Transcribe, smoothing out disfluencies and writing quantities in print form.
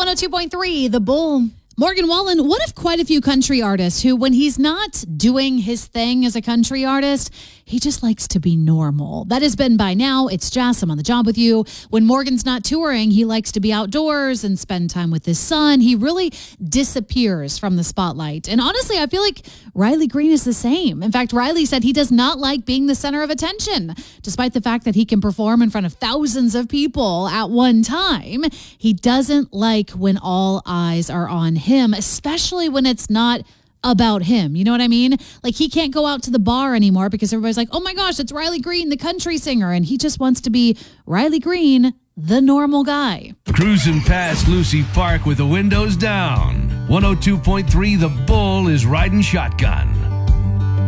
102.3, The Bull. Morgan Wallen, one of quite a few country artists who, when he's not doing his thing as a country artist, he just likes to be normal. That has been by now. It's Jess. I'm on the job with you. When Morgan's not touring, he likes to be outdoors and spend time with his son. He really disappears from the spotlight. And honestly, I feel like Riley Green is the same. In fact, Riley said he does not like being the center of attention. Despite the fact that he can perform in front of thousands of people at one time, he doesn't like when all eyes are on him, especially when it's not about him. You know what I mean? Like, he can't go out to the bar anymore because everybody's like, oh my gosh, it's Riley Green, the country singer. And he just wants to be Riley Green, the normal guy. Cruising past Lucy Park with the windows down. 102.3 The Bull is riding shotgun.